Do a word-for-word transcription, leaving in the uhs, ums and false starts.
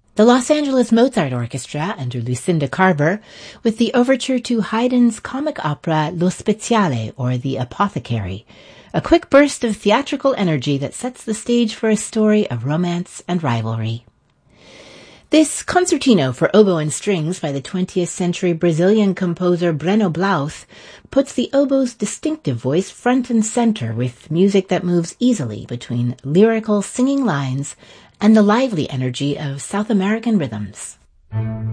The Los Angeles Mozart Orchestra under Lucinda Carver with the overture to Haydn's comic opera Lo Speziale, or The Apothecary, a quick burst of theatrical energy that sets the stage for a story of romance and rivalry. This concertino for oboe and strings by the twentieth century Brazilian composer Breno Blauth puts the oboe's distinctive voice front and center with music that moves easily between lyrical singing lines and the lively energy of South American rhythms.